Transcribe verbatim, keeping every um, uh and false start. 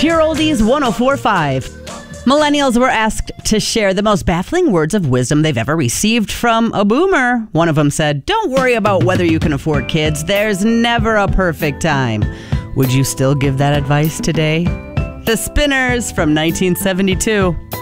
Pure Oldies one oh four point five. Millennials were asked to share the most baffling words of wisdom they've ever received from a boomer. One of them said, "Don't worry about whether you can afford kids. There's never a perfect time." Would you still give that advice today? The Spinners from nineteen seventy-two.